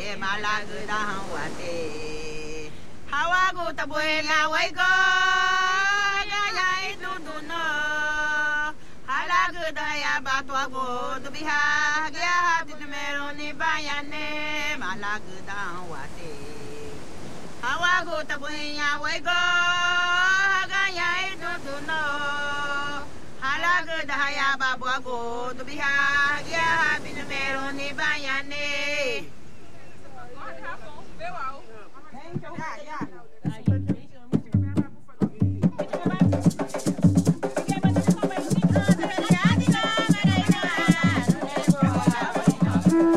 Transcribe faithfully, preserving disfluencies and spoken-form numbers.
malagda wate hawago tabuela waiko ya ya duduno halagda ya batwago dubiha ya ditmero ni bayane malagda wate hawago tabuela waiko ya ya duduno halagda ya batwago dubiha ya ditmero ni bayane.